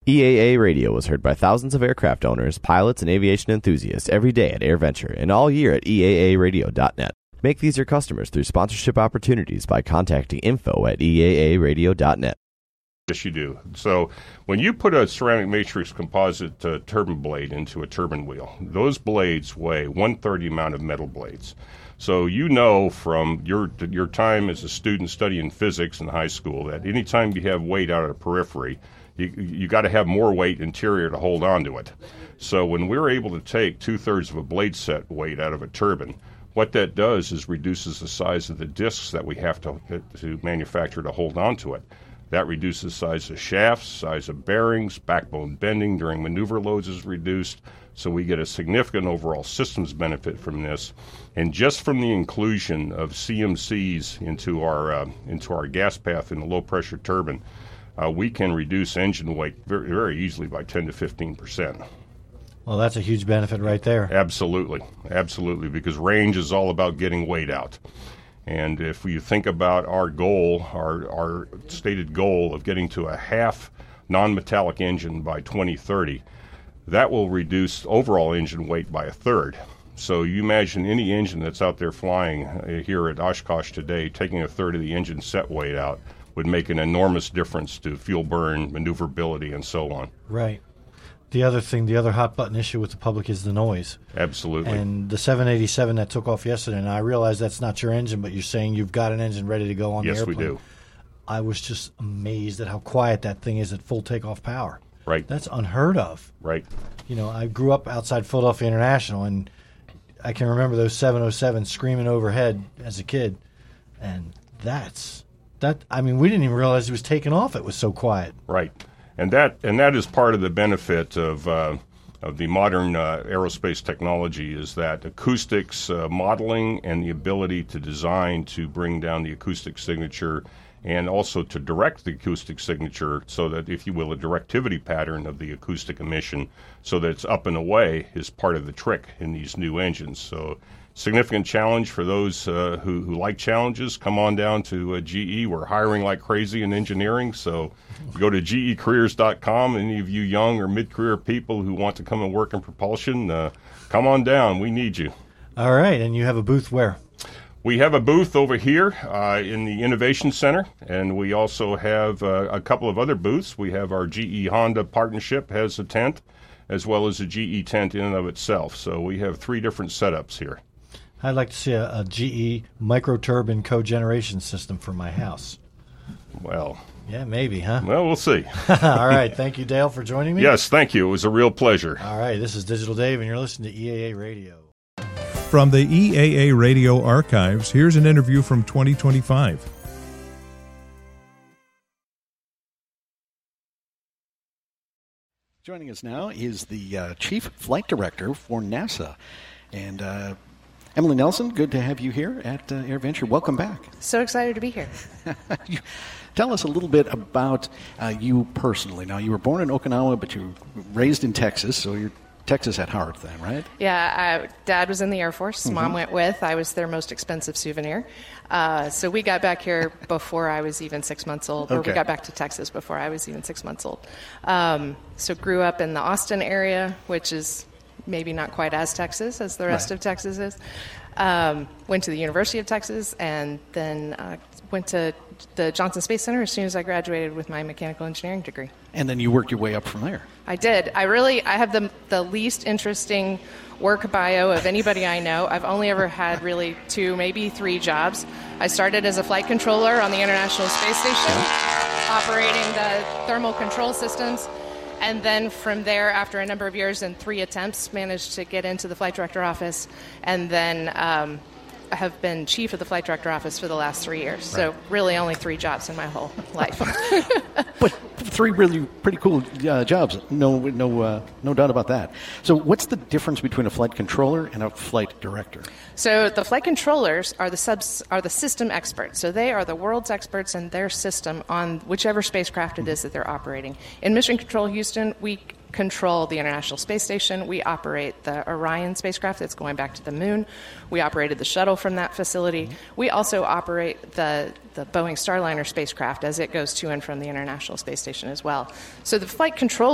EAA Radio is heard by thousands of aircraft owners, pilots, and aviation enthusiasts every day at AirVenture and all year at EAAradio.net. Make these your customers through sponsorship opportunities by contacting info@EAAradio.net. Yes, you do. So when you put a ceramic matrix composite turbine blade into a turbine wheel, those blades weigh 1/3 the amount of metal blades. So you know from your time as a student studying physics in high school that anytime you have weight out of the periphery, you got to have more weight interior to hold on to it. So when we're able to take 2/3 of a blade set weight out of a turbine, what that does is reduces the size of the discs that we have to manufacture to hold on to it. That reduces the size of shafts, size of bearings, backbone bending during maneuver loads is reduced. So we get a significant overall systems benefit from this. And just from the inclusion of CMCs into our gas path in the low pressure turbine, we can reduce engine weight very, very easily by 10 to 15%. Well, that's a huge benefit right there. Absolutely, because range is all about getting weight out. And if you think about our goal, our stated goal of getting to a half non-metallic engine by 2030, that will reduce overall engine weight by 1/3. So you imagine any engine that's out there flying here at Oshkosh today, taking 1/3 of the engine set weight out would make an enormous difference to fuel burn, maneuverability, and so on. Right. The other hot button issue with the public is the noise. Absolutely. And the 787 that took off yesterday, and I realize that's not your engine, but you're saying you've got an engine ready to go on the airplane. Yes, we do. I was just amazed at how quiet that thing is at full takeoff power. Right. That's unheard of. Right. You know, I grew up outside Philadelphia International, and I can remember those 707s screaming overhead as a kid. And we didn't even realize it was taking off. It was so quiet. Right. And that is part of the benefit of the modern aerospace technology is that acoustics modeling and the ability to design to bring down the acoustic signature and also to direct the acoustic signature so that, if you will, a directivity pattern of the acoustic emission so that it's up and away is part of the trick in these new engines. So significant challenge for those who like challenges. Come on down to GE. We're hiring like crazy in engineering, so go to gecareers.com. Any of you young or mid-career people who want to come and work in propulsion, come on down. We need you. All right, and you have a booth where? We have a booth over here in the Innovation Center, and we also have a couple of other booths. We have our GE-Honda partnership has a tent, as well as a GE tent in and of itself. So we have 3 different setups here. I'd like to see a GE microturbine cogeneration system for my house. Well. Yeah, maybe, huh? Well, we'll see. All right. Thank you, Dale, for joining me. Yes, thank you. It was a real pleasure. All right. This is Digital Dave, and you're listening to EAA Radio. From the EAA Radio archives, here's an interview from 2025. Joining us now is the Chief Flight Director for NASA. And Emily Nelson, good to have you here at AirVenture. Welcome back. So excited to be here. Tell us a little bit about you personally. Now, you were born in Okinawa, but you were raised in Texas, so you're Texas at heart then, right? Yeah, Dad was in the Air Force. Mm-hmm. Mom went with. I was their most expensive souvenir. So we got back here before I was even 6 months old. Okay. Or we got back to Texas before I was even 6 months old. So grew up in the Austin area, which is maybe not quite as Texas as the rest of Texas is. Went to the University of Texas and then went to the Johnson Space Center as soon as I graduated with my mechanical engineering degree. And then you worked your way up from there. I did. I have the least interesting work bio of anybody I know. I've only ever had really 2, maybe 3 jobs. I started as a flight controller on the International Space Station, operating the thermal control systems. And then from there, after a number of years and 3 attempts, managed to get into the flight director office. And then I have been chief of the flight director office for the last 3 years. So really only 3 jobs in my whole life. But 3 really pretty cool jobs. No doubt about that. So what's the difference between a flight controller and a flight director? So the flight controllers are the system experts. So they are the world's experts in their system on whichever spacecraft it is that they're operating. In Mission Control Houston, we control the International Space Station. We operate the Orion spacecraft that's going back to the moon. We operated the shuttle from that facility. We also operate the Boeing Starliner spacecraft as it goes to and from the International Space Station as well. So the flight control